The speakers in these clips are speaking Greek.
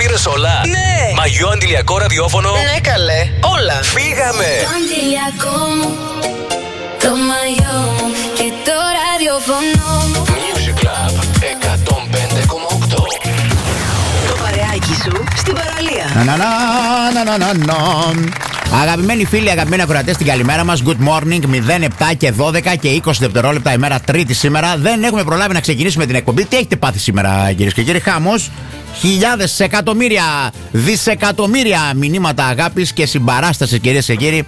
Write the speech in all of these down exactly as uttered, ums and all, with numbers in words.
πήρες όλα? Ναι. Μαγιό, αντιλιακό, ραδιόφωνο? Ναι, καλέ. Όλα. Φύγαμε. Το αντιλιακό μου, το μαγιό μου και το ραδιόφωνο μου. Music Club εκατόν πέντε κόμμα οκτώ. Το παρεάκι σου στην παραλία. Να, να, να, να, να, να. Αγαπημένοι φίλοι, αγαπημένοι ακροατές, την καλημέρα μας. Good morning, μηδέν επτά και δώδεκα και είκοσι δευτερόλεπτα ημέρα Τρίτη σήμερα. Δεν έχουμε προλάβει να ξεκινήσουμε την εκπομπή. Τι έχετε πάθει σήμερα, κυρίες και κύριοι? Χαμός. Χιλιάδες, εκατομμύρια, δισεκατομμύρια μηνύματα αγάπης και συμπαράστασης, κυρίες και κύριοι,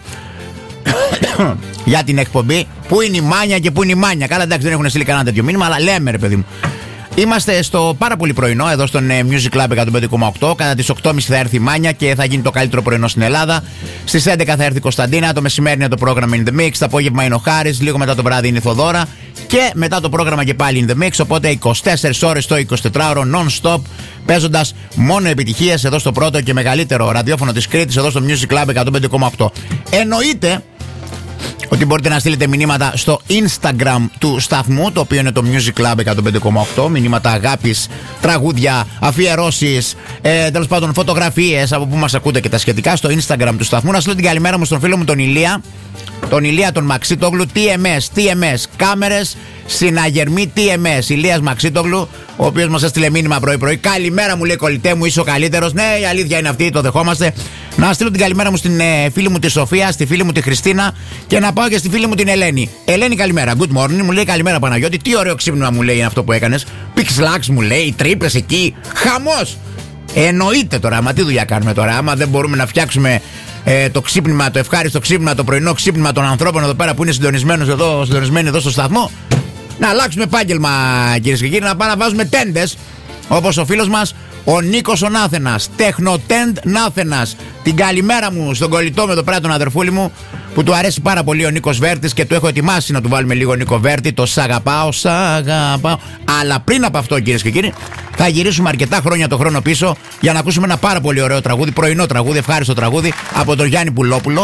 για την εκπομπή. Πού είναι η Μάνια και πού είναι η Μάνια? Καλά, εντάξει, δεν έχουν στείλει κανένα τέτοιο μήνυμα, αλλά λέμε, ρε παιδί μου. Είμαστε στο πάρα πολύ πρωινό εδώ στον Music Club εκατόν πέντε κόμμα οκτώ. Κατά τις οκτώ και μισή θα έρθει η Μάνια και θα γίνει το καλύτερο πρωινό στην Ελλάδα. Στις έντεκα θα έρθει η Κωνσταντίνα. Το μεσημέρι είναι το πρόγραμμα In The Mix. Το απόγευμα είναι ο Χάρης. Λίγο μετά το βράδυ είναι η Θοδώρα. Και μετά το πρόγραμμα και πάλι In The Mix. Οπότε είκοσι τέσσερις ώρες το εικοσιτετράωρο non-stop, παίζοντας μόνο επιτυχίες εδώ στο πρώτο και μεγαλύτερο ραδιόφωνο της Κρήτης, εδώ στο Music Club εκατόν πέντε κόμμα οκτώ. Εννοείται ότι μπορείτε να στείλετε μηνύματα στο Instagram του σταθμού, το οποίο είναι το Music Club εκατόν πέντε κόμμα οκτώ. Μηνύματα αγάπης, τραγούδια, αφιερώσεις, ε, τέλος πάντων φωτογραφίες από που μας ακούτε και τα σχετικά στο Instagram του σταθμού. Να στείλω την καλημέρα μου στον φίλο μου τον Ηλία, τον Ηλία τον Μαξίτογλου, τι εμ ες, τι εμ ες, κάμερες, συναγερμή τι εμ ες, Ηλίας Μαξίτογλου, ο οποίος μας έστειλε μήνυμα πρωί-πρωί. Καλημέρα μου, λέει, κολλητέ μου, είσαι ο καλύτερος. Ναι, η αλήθεια είναι αυτή, το δεχόμαστε. Να στείλω την καλημέρα μου στην ε, φίλη μου τη Σοφία, στη φίλη μου τη Χριστίνα και να πάω και στη φίλη μου την Ελένη. Ελένη, καλημέρα. Good morning, μου λέει καλημέρα Παναγιώτη. Τι ωραίο ξύπνημα μου λέει είναι αυτό που έκανες. Pixlax μου λέει, τρύπες εκεί. Χαμός! Εννοείται τώρα, άμα τι δουλειά κάνουμε τώρα, άμα δεν μπορούμε να φτιάξουμε ε, το ξύπνημα, το ευχάριστο ξύπνημα, το πρωινό ξύπνημα των ανθρώπων εδώ πέρα που είναι συντονισμένοι εδώ, συντονισμένοι εδώ στο σταθμό. Να αλλάξουμε επάγγελμα, κυρίες και κύριοι, να πάμε να βάζουμε τέντες, όπως ο φίλος μας ο Νίκος ο Νάθενας, τεχνοτέντ Νάθενας. Την καλημέρα μου στον κολλητό με εδώ πέρα τον αδερφούλη μου που του αρέσει πάρα πολύ ο Νίκος Βέρτης και του έχω ετοιμάσει να του βάλουμε λίγο Νίκο Βέρτη, το σ' αγαπάω, σ' αγαπάω. Αλλά πριν από αυτό, κυρίες και κύριοι, θα γυρίσουμε αρκετά χρόνια το χρόνο πίσω για να ακούσουμε ένα πάρα πολύ ωραίο τραγούδι, πρωινό τραγούδι, ευχάριστο τραγούδι από τον Γιάννη Πουλόπουλο.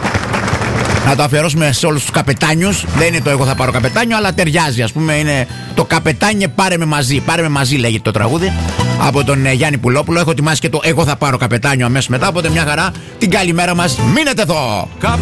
Να το αφιερώσουμε σε όλους τους καπετάνιους. Δεν είναι το εγώ θα πάρω καπετάνιο, αλλά ταιριάζει. Ας πούμε, είναι το καπετάνιε πάρε με μαζί. Πάρε με μαζί λέγεται το τραγούδι από τον ε, Γιάννη Πουλόπουλο. Έχω ετοιμάσει και το εγώ θα πάρω καπετάνιο αμέσως μετά. Οπότε μια χαρά, την καλημέρα μας. Μείνετε εδώ!